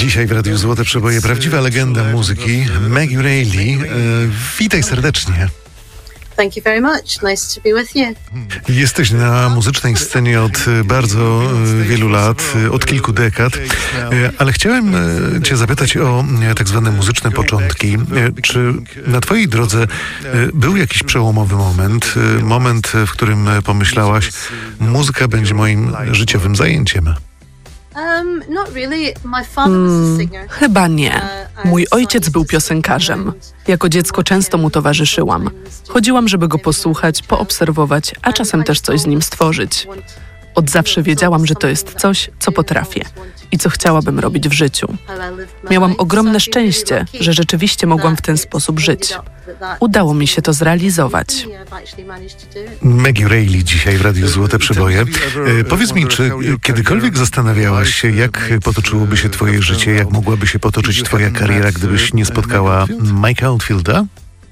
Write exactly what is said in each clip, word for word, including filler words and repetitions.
Dzisiaj w Radiu Złote Przeboje prawdziwa legenda muzyki Maggie Reilly. E, witaj serdecznie. Thank you very much. Nice to be with you. Jesteś na muzycznej scenie od bardzo wielu lat, od kilku dekad, ale chciałem Cię zapytać o tak zwane muzyczne początki. Czy na Twojej drodze był jakiś przełomowy moment, moment, w którym pomyślałaś, muzyka będzie moim życiowym zajęciem? Hmm, chyba nie. Mój ojciec był piosenkarzem. Jako dziecko często mu towarzyszyłam. Chodziłam, żeby go posłuchać, poobserwować, a czasem też coś z nim stworzyć. Od zawsze wiedziałam, że to jest coś, co potrafię i co chciałabym robić w życiu. Miałam ogromne szczęście, że rzeczywiście mogłam w ten sposób żyć. Udało mi się to zrealizować. Maggie Reilly dzisiaj w Radiu Złote Przeboje. E, powiedz mi, czy kiedykolwiek zastanawiałaś się, jak potoczyłoby się Twoje życie, jak mogłaby się potoczyć Twoja kariera, gdybyś nie spotkała Mike'a Oldfielda?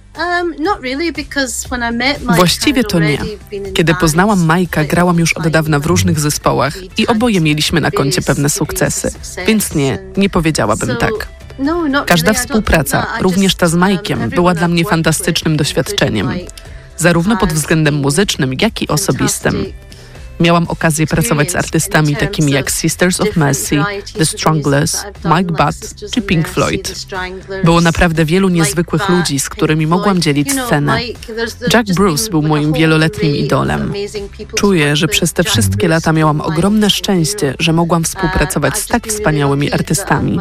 Właściwie to nie. Kiedy poznałam Mike'a, grałam już od dawna w różnych zespołach i oboje mieliśmy na koncie pewne sukcesy. Więc nie, nie powiedziałabym tak. Każda współpraca, również ta z Mike'iem, była dla mnie fantastycznym doświadczeniem. Zarówno pod względem muzycznym, jak i osobistym. Miałam okazję pracować z artystami takimi jak Sisters of Mercy, The Stranglers, Mike Butt czy Pink Floyd. Było naprawdę wielu niezwykłych ludzi, z którymi mogłam dzielić scenę. Jack Bruce był moim wieloletnim idolem. Czuję, że przez te wszystkie lata miałam ogromne szczęście, że mogłam współpracować z tak wspaniałymi artystami.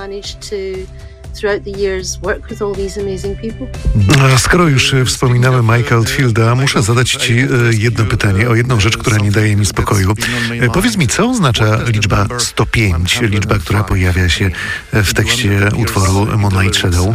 A skoro już wspominamy Mike'a Oldfielda, muszę zadać Ci jedno pytanie o jedną rzecz, która nie daje mi spokoju. Powiedz mi, co oznacza liczba sto pięć, liczba, która pojawia się w tekście utworu Moonlight Shadow?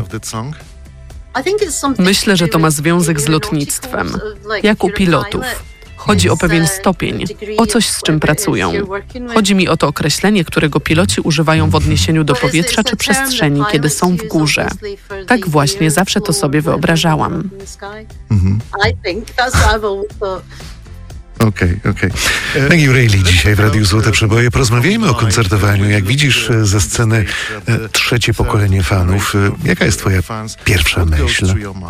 Myślę, że to ma związek z lotnictwem, jak u pilotów. Chodzi o pewien stopień, o coś, z czym pracują. Chodzi mi o to określenie, którego piloci używają w odniesieniu do powietrza czy przestrzeni, kiedy są w górze. Tak właśnie zawsze to sobie wyobrażałam. Mhm. Okej, okay, okej. Okay. Maggie Reilly dzisiaj w Radiu Złote Przeboje. Porozmawiajmy o koncertowaniu. Jak widzisz ze sceny trzecie pokolenie fanów, jaka jest Twoja pierwsza myśl?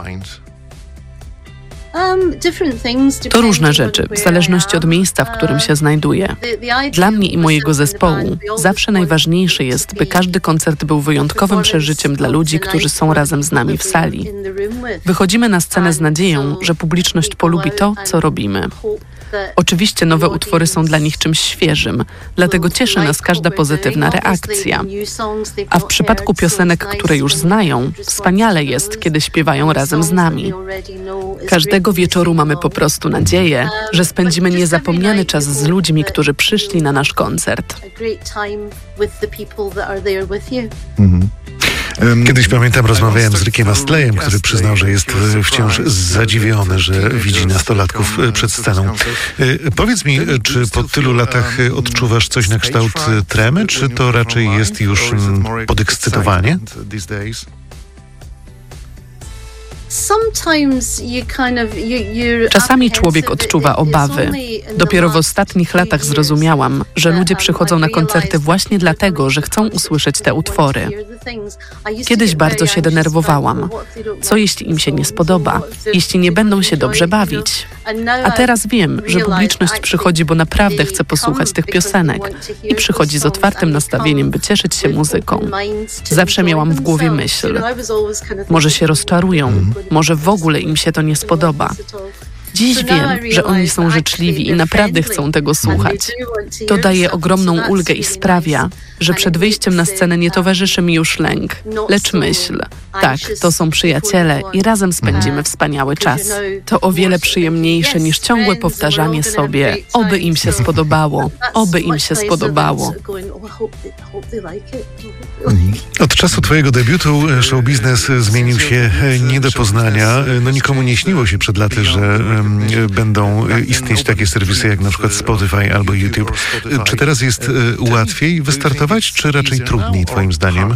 To różne rzeczy, w zależności od miejsca, w którym się znajduję. Dla mnie i mojego zespołu zawsze najważniejsze jest, by każdy koncert był wyjątkowym przeżyciem dla ludzi, którzy są razem z nami w sali. Wychodzimy na scenę z nadzieją, że publiczność polubi to, co robimy. Oczywiście nowe utwory są dla nich czymś świeżym, dlatego cieszy nas każda pozytywna reakcja. A w przypadku piosenek, które już znają, wspaniale jest, kiedy śpiewają razem z nami. Każdego wieczoru mamy po prostu nadzieję, że spędzimy niezapomniany czas z ludźmi, którzy przyszli na nasz koncert. Mhm. Kiedyś, pamiętam, rozmawiałem z Rickiem Astleyem, który przyznał, że jest wciąż zadziwiony, że widzi nastolatków przed sceną. Powiedz mi, czy po tylu latach odczuwasz coś na kształt tremy, czy to raczej jest już podekscytowanie? Czasami człowiek odczuwa obawy. Dopiero w ostatnich latach zrozumiałam, że ludzie przychodzą na koncerty właśnie dlatego, że chcą usłyszeć te utwory. Kiedyś bardzo się denerwowałam. Co jeśli im się nie spodoba? Jeśli nie będą się dobrze bawić? A teraz wiem, że publiczność przychodzi, bo naprawdę chce posłuchać tych piosenek i przychodzi z otwartym nastawieniem, by cieszyć się muzyką. Zawsze miałam w głowie myśl. Może się rozczarują, może w ogóle im się to nie spodoba. Dziś wiem, że oni są życzliwi i naprawdę chcą tego słuchać. To daje ogromną ulgę i sprawia, że przed wyjściem na scenę nie towarzyszy mi już lęk, lecz myśl. Tak, to są przyjaciele i razem spędzimy wspaniały czas. To o wiele przyjemniejsze niż ciągłe powtarzanie sobie, oby im się spodobało, oby im się spodobało. Od czasu Twojego debiutu show biznes zmienił się nie do poznania. No nikomu nie śniło się przed laty, że um, będą istnieć takie serwisy jak na przykład Spotify albo YouTube. Czy teraz jest łatwiej wystartować, czy raczej trudniej Twoim zdaniem?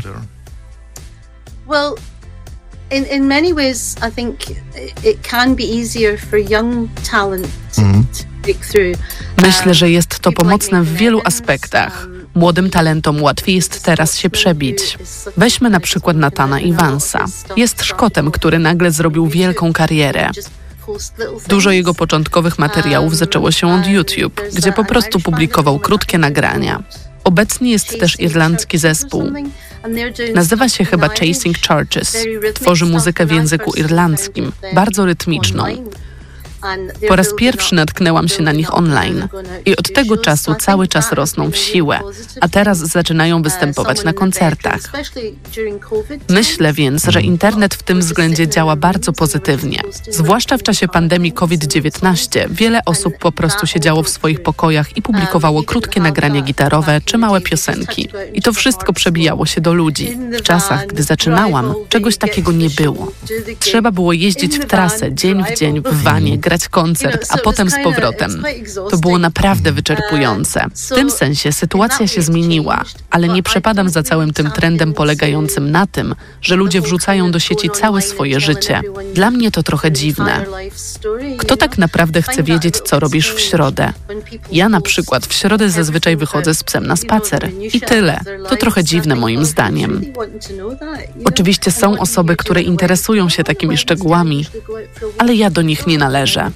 In, in many ways, I think it can be easier for young talent to, mm. to break through. Myślę, że jest to pomocne w wielu aspektach. Młodym talentom łatwiej jest teraz się przebić. Weźmy na przykład Nathana Evansa. Jest Szkotem, który nagle zrobił wielką karierę. Dużo jego początkowych materiałów zaczęło się od YouTube, gdzie po prostu publikował krótkie nagrania. Obecnie jest też irlandzki zespół. Nazywa się chyba Chasing Churches. Tworzy muzykę w języku irlandzkim, bardzo rytmiczną. Po raz pierwszy natknęłam się na nich online i od tego czasu cały czas rosną w siłę, a teraz zaczynają występować na koncertach. Myślę więc, że internet w tym względzie działa bardzo pozytywnie. Zwłaszcza w czasie pandemii COVID dziewiętnaście wiele osób po prostu siedziało w swoich pokojach i publikowało krótkie nagrania gitarowe czy małe piosenki. I to wszystko przebijało się do ludzi. W czasach, gdy zaczynałam, czegoś takiego nie było. Trzeba było jeździć w trasę dzień w dzień w wanie, grać koncert, a potem z powrotem. To było naprawdę wyczerpujące. W tym sensie sytuacja się zmieniła, ale nie przepadam za całym tym trendem polegającym na tym, że ludzie wrzucają do sieci całe swoje życie. Dla mnie to trochę dziwne. Kto tak naprawdę chce wiedzieć, co robisz w środę? Ja na przykład w środę zazwyczaj wychodzę z psem na spacer. I tyle. To trochę dziwne moim zdaniem. Oczywiście są osoby, które interesują się takimi szczegółami, ale ja do nich nie należę.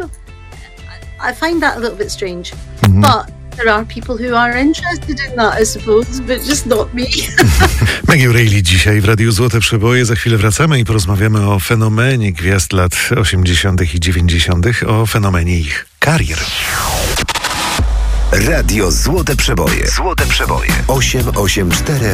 I find that a little bit strange, but there are people who are interested in that, I suppose, but just not me. Maggie O'Reilly dzisiaj w Radiu Złote Przeboje. Za chwilę wracamy i porozmawiamy o fenomenie gwiazd lat osiemdziesiątych i dziewięćdziesiątych, o fenomenie ich karier. Radio Złote Przeboje. Złote Przeboje. osiem osiem cztery